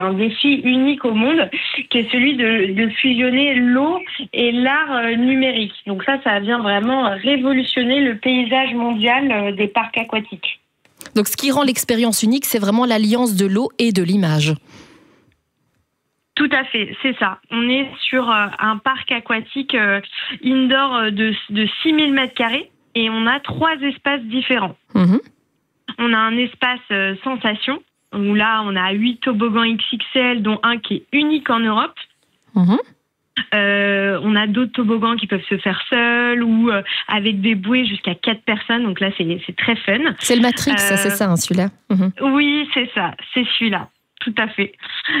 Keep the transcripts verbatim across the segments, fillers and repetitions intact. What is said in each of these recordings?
un défi unique au monde, qui est celui de, de fusionner l'eau et l'art euh, numérique. Donc ça, ça vient vraiment révolutionner le paysage mondial euh, des parcs aquatiques. Donc ce qui rend l'expérience unique, c'est vraiment l'alliance de l'eau et de l'image. Tout à fait, c'est ça. On est sur euh, un parc aquatique euh, indoor de, de six mille mètres carrés et on a trois espaces différents. Mmh. On a un espace euh, sensation, où là, on a huit toboggans X X L, dont un qui est unique en Europe. Mmh. Euh, on a d'autres toboggans qui peuvent se faire seuls ou euh, avec des bouées jusqu'à quatre personnes. Donc là, c'est, c'est très fun. C'est le Matrix, euh, c'est ça, hein, celui-là. Mmh. Oui, c'est ça, c'est celui-là. Tout à fait.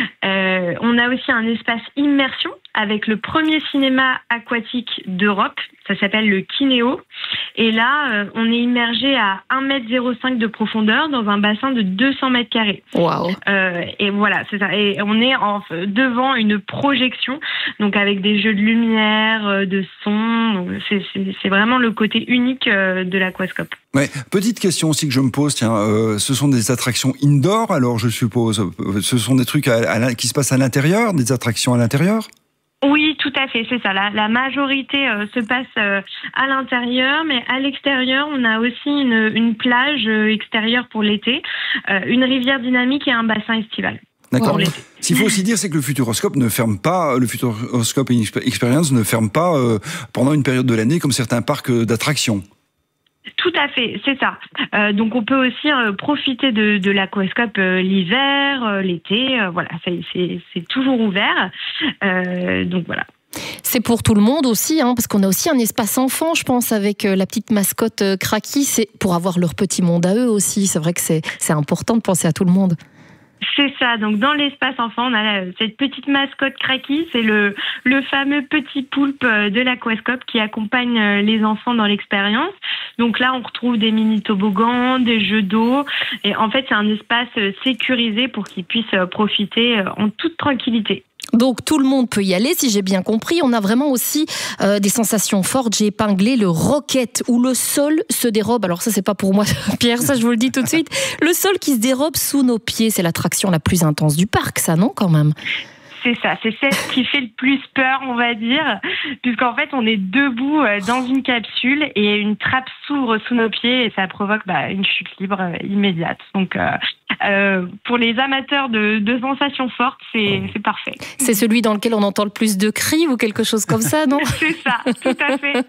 Euh, on a aussi un espace immersion avec le premier cinéma aquatique d'Europe. Ça s'appelle le Kinéo. Et là, euh, on est immergé à un mètre zéro cinq de profondeur dans un bassin de deux cents mètres carrés. Waouh. Euh, et voilà, c'est ça. Et on est en, devant une projection, donc avec des jeux de lumière, de son. Donc c'est, c'est, c'est vraiment le côté unique de l'aquascope. Ouais. Petite question aussi que je me pose, tiens, euh, ce sont des attractions indoor, alors je suppose, ce sont des trucs à, à, qui se passent à l'intérieur, des attractions à l'intérieur ? Oui, tout à fait, c'est ça. La, la majorité euh, se passe euh, à l'intérieur, mais à l'extérieur, on a aussi une, une plage euh, extérieure pour l'été, euh, une rivière dynamique et un bassin estival. D'accord. Ce qu'il faut aussi dire, c'est que le Futuroscope ne ferme pas, le Futuroscope Experience ne ferme pas euh, pendant une période de l'année comme certains parcs d'attractions. Tout à fait, c'est ça. Euh, donc on peut aussi euh, profiter de, de l'aquascope euh, l'hiver, euh, l'été, euh, voilà, c'est, c'est, c'est toujours ouvert. Euh, donc voilà. C'est pour tout le monde aussi, hein, parce qu'on a aussi un espace enfant, je pense, avec euh, la petite mascotte euh, Kraki. C'est pour avoir leur petit monde à eux aussi. C'est vrai que c'est, c'est important de penser à tout le monde. C'est ça, donc dans l'espace enfant, on a cette petite mascotte Kraki, c'est le, le fameux petit poulpe de l'aquascope qui accompagne les enfants dans l'expérience. Donc là, on retrouve des mini-toboggans, des jeux d'eau, et en fait, c'est un espace sécurisé pour qu'ils puissent profiter en toute tranquillité. Donc tout le monde peut y aller, si j'ai bien compris. On a vraiment aussi euh, des sensations fortes. J'ai épinglé le rocket où le sol se dérobe. Alors ça, c'est pas pour moi, Pierre, ça je vous le dis tout de suite. Le sol qui se dérobe sous nos pieds, c'est l'attraction la plus intense du parc, ça, non, quand même ? C'est ça, c'est celle qui fait le plus peur, on va dire, puisqu'en fait, on est debout dans une capsule et une trappe s'ouvre sous nos pieds et ça provoque bah, une chute libre immédiate. Donc, euh, euh, pour les amateurs de, de sensations fortes, c'est, c'est parfait. C'est celui dans lequel on entend le plus de cris ou quelque chose comme ça, non ? C'est ça, tout à fait.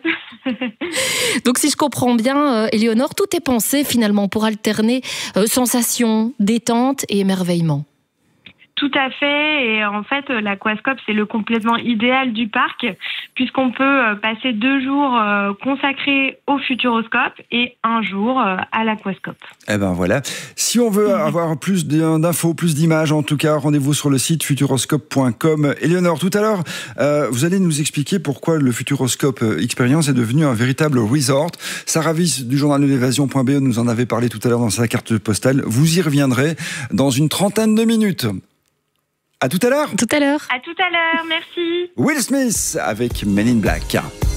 Donc, si je comprends bien, Éléonore, tout est pensé finalement pour alterner euh, sensations, détente et émerveillement. Tout à fait, et en fait l'aquascope c'est le complément idéal du parc puisqu'on peut passer deux jours consacrés au Futuroscope et un jour à l'aquascope. Eh ben voilà, si on veut avoir plus d'infos, plus d'images en tout cas, rendez-vous sur le site futuroscope point com. Éléonore, tout à l'heure, euh, vous allez nous expliquer pourquoi le Futuroscope Experience est devenu un véritable resort. Sarah Wyss du journal de l'évasion point b e nous en avait parlé tout à l'heure dans sa carte postale. Vous y reviendrez dans une trentaine de minutes. À tout à l'heure. Tout à l'heure. À tout à l'heure, merci. Will Smith avec Men in Black.